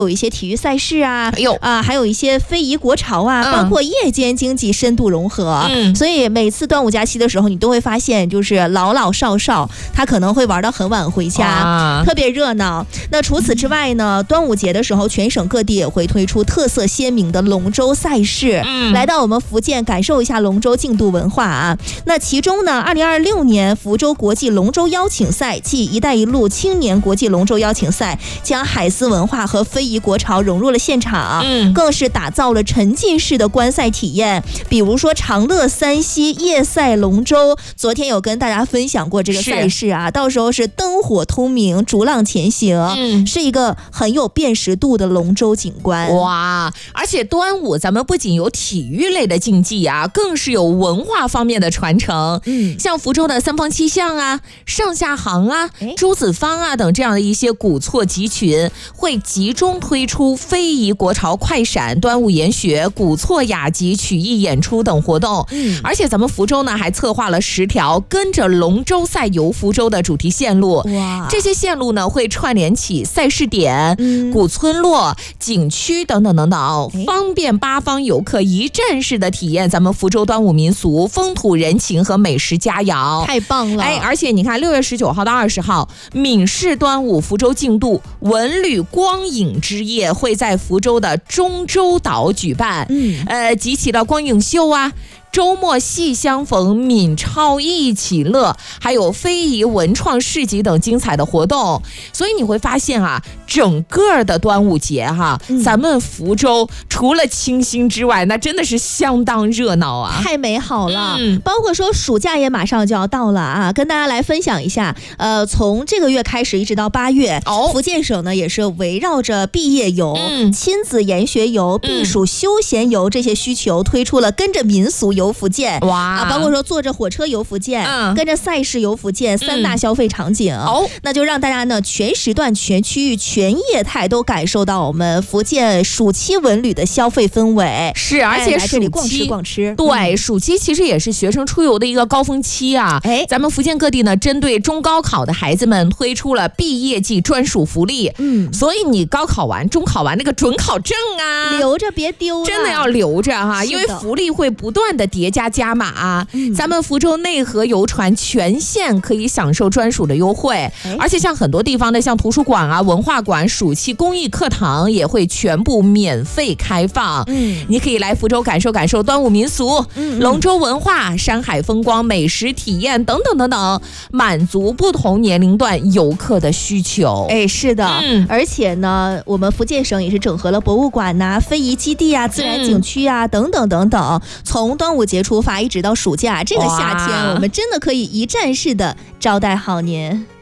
有一些体育赛事啊，还有一些非遗国潮啊，包括夜间经济深度融合。所以每次端午假期的时候，你都会发现，就是老老少少他可能会玩到很晚回家，特别热闹。那除此之外呢，端午节的时候，全省各地也会推出特色鲜明的龙舟赛事，来到我们福建感受一下龙舟竞渡文化啊。那其中呢，2026年福州国际龙舟邀请赛暨“一带一路”青年国际龙舟邀请赛，将海丝文化和非遗国潮融入了现场，更是打造了沉浸式的观赛体验。比如说长乐三溪夜赛龙舟，昨天有跟大家分享过这个赛事啊，到时候是灯火通明，逐浪前行，是一个很有辨识度的龙舟景观。 哇！而且端午咱们不仅有体育类的竞技啊，更是有文化方面的传承。像福州的三坊七巷啊、上下行啊、朱子坊啊等这样的一些古厝集群，会集中推出非遗国潮快闪、端午研学、古厝雅集曲艺演出等活动。而且咱们福州呢还策划了10条跟着龙舟赛游福州的主题线路。这些线路呢会串联起赛事点、古村落、景区等等等等，方便8方游客一站式的体验咱们福州端午民俗、风土人情和美食佳肴。 太棒了！ 而且你看6月19号到20号，闽式端午福州竞渡文旅光影之夜会在福州的中洲岛举办，集齐了光影秀啊、周末戏相逢、闽超一起乐，还有非遗文创市集等精彩的活动。所以你会发现啊，整个的端午节咱们福州除了清新之外，那真的是相当热闹啊， 太美好了。包括说暑假也马上就要到了啊，跟大家来分享一下。从这个月开始一直到8月，福建省呢也是围绕着毕业游、亲子研学游、避暑休闲游这些需求，推出了跟着民俗游福建，包括说坐着火车游福建，跟着赛事游福建3大消费场景，那就让大家呢全时段、全区域、全业态都感受到我们福建暑期文旅的消费氛围。 是，而且暑期逛吃， 对，暑期其实也是学生出游的一个高峰期啊。咱们福建各地呢，针对中高考的孩子们推出了毕业季专属福利。所以你高考完、中考完那个准考证啊， 留着别丢了， 真的要留着哈，因为福利会不断的叠加码。咱们福州内河游船全线可以享受专属的优惠，而且像很多地方的像图书馆啊、文化馆、暑期公益课堂也会全部免费开放。你可以来福州感受感受端午民俗、龙舟文化、山海风光、美食体验等等等等，满足不同年龄段游客的需求。 是的，而且呢，我们福建省也是整合了博物馆呐、非遗基地啊、自然景区啊等等等等。从端午节出发，一直到暑假，这个夏天我们真的可以一站式的招待好您。